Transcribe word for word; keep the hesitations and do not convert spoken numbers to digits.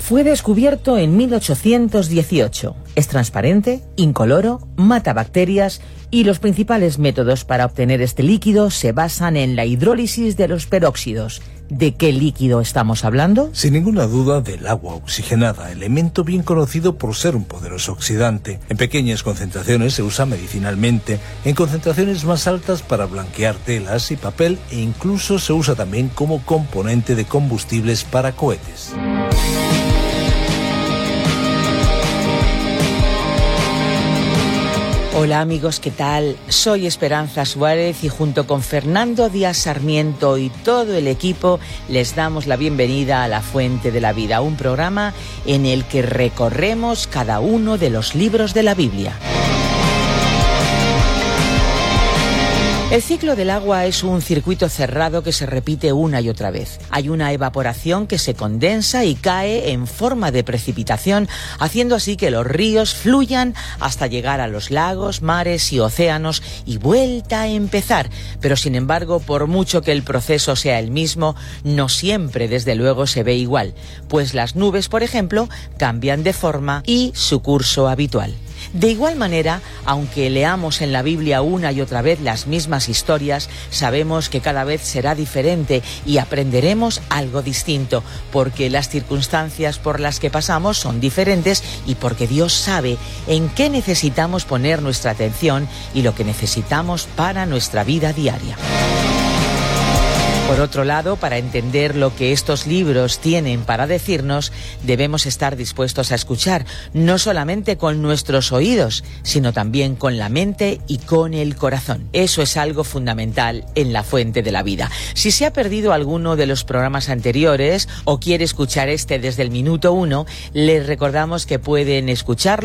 Fue descubierto en mil ochocientos dieciocho. Es transparente, incoloro, mata bacterias y los principales métodos para obtener este líquido se basan en la hidrólisis de los peróxidos. ¿De qué líquido estamos hablando? Sin ninguna duda del agua oxigenada, elemento bien conocido por ser un poderoso oxidante. En pequeñas concentraciones se usa medicinalmente, en concentraciones más altas para blanquear telas y papel e incluso se usa también como componente de combustibles para cohetes. Hola amigos, ¿qué tal? Soy Esperanza Suárez y junto con Fernando Díaz Sarmiento y todo el equipo les damos la bienvenida a La Fuente de la Vida, un programa en el que recorremos cada uno de los libros de la Biblia. El ciclo del agua es un circuito cerrado que se repite una y otra vez. Hay una evaporación que se condensa y cae en forma de precipitación, haciendo así que los ríos fluyan hasta llegar a los lagos, mares y océanos y vuelta a empezar. Pero sin embargo, por mucho que el proceso sea el mismo, no siempre desde luego se ve igual, pues las nubes, por ejemplo, cambian de forma y su curso habitual. De igual manera, aunque leamos en la Biblia una y otra vez las mismas historias, sabemos que cada vez será diferente y aprenderemos algo distinto, porque las circunstancias por las que pasamos son diferentes y porque Dios sabe en qué necesitamos poner nuestra atención y lo que necesitamos para nuestra vida diaria. Por otro lado, para entender lo que estos libros tienen para decirnos, debemos estar dispuestos a escuchar, no solamente con nuestros oídos, sino también con la mente y con el corazón. Eso es algo fundamental en La Fuente de la Vida. Si se ha perdido alguno de los programas anteriores o quiere escuchar este desde el minuto uno, les recordamos que pueden escucharlo